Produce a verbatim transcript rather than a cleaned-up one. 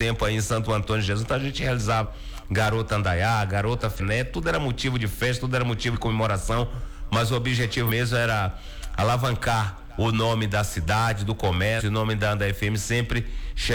tempo aí em Santo Antônio de Jesus, então a gente realizava Garota Andaiá, Garota Finé, tudo era motivo de festa, tudo era motivo de comemoração, mas o objetivo mesmo era alavancar o nome da cidade, do comércio, o nome da Andaiá F M sempre